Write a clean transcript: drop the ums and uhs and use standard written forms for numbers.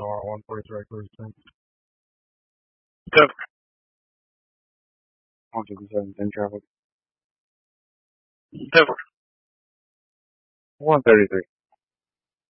R143 regular sense. Denver. 157 in traffic. Denver. 133.